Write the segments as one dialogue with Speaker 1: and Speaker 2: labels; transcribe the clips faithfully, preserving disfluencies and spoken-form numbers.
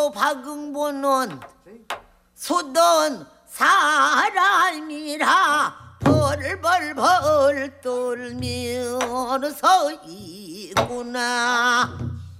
Speaker 1: 흥보 박응보는 소던 사람이라 벌벌벌 떨면서 있구나.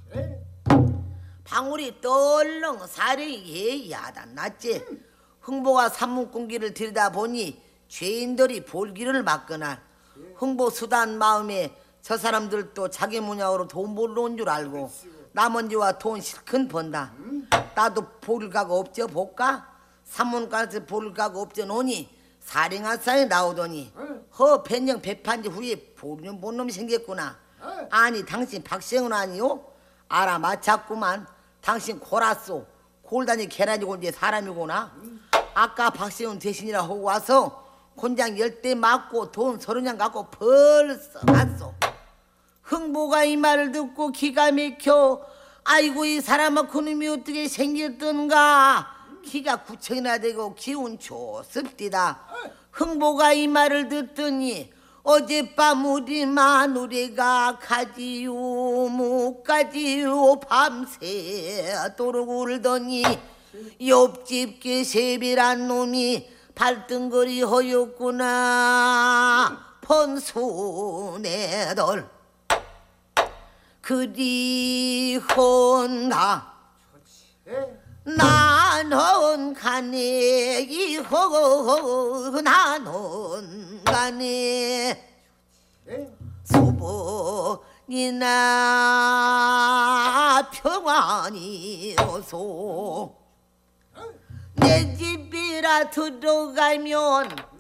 Speaker 1: 방울이 떨렁 사령이 야단났지. 흥보가 산문공기를 들여다보니 죄인들이 볼기를 막거나 흥보 수단 마음에 저 사람들도 자기 문양으로 돈 벌러 온 줄 알고 남은지와 돈 실컷 번다. 나도 볼 각 없죠 볼까? 산문가에서 볼 각 없죠 노니 사령한사에 나오더니 허 변령 배판지 후에 보는 본 놈이 생겼구나. 아니 당신 박생은 아니요? 알아맞혔구만. 당신 고라쏘 골단이 계란이 골지의 사람이구나. 아까 박세훈 대신이라 하고 와서 곤장 열 대 맞고 돈 서른 냥 갖고 벌써 갔어. 흥보가 이 말을 듣고 기가 막혀 아이고 이 사람은 그놈이 어떻게 생겼던가 기가 구천이나 되고 기운 좋습디다. 흥보가 이 말을 듣더니 어젯밤 우리 마누리가 가지요 못 가지요 밤새도록 울더니 옆집 개세비란 놈이 발등거리 허였구나. 번손애들 그리 혼나 나는 가네 이호 나는 가네 소복이나 평안이어서 내 집이라 들어가면